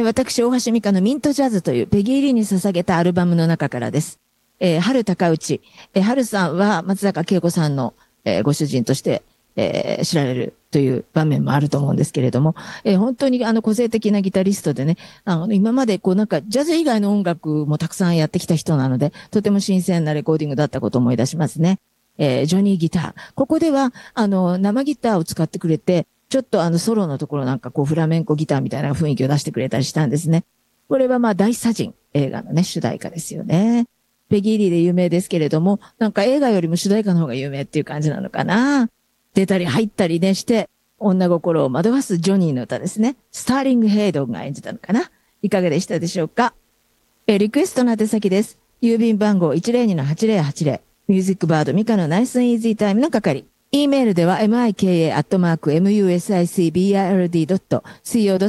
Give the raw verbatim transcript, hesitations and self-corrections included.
えー、私、大橋美香のミントジャズというペギー・リーに捧げたアルバムの中からです。えー、春高内。えー、春さんは松坂慶子さんの、えー、ご主人として、えー、知られるという場面もあると思うんですけれども、えー、本当にあの個性的なギタリストでね、あの、今までこうなんかジャズ以外の音楽もたくさんやってきた人なので、とても新鮮なレコーディングだったことを思い出しますね。えー、ジョニーギター。ここでは、あの、生ギターを使ってくれて、ちょっとあのソロのところなんかこうフラメンコギターみたいな雰囲気を出してくれたりしたんですね。これはまあ大砂人映画のね、主題歌ですよね。ペギーリーで有名ですけれども、なんか映画よりも主題歌の方が有名っていう感じなのかな。出たり入ったりねして、女心を惑わすジョニーの歌ですね。スターリング・ヘイドンが演じたのかな。いかがでしたでしょうか。え、リクエストの宛先です。郵便番号 いちまるにのはちまるはちまる。ミュージックバードミカのナイスイージータイムの係。E メールでは ミカ アットマーク ミューシックバード ドットコー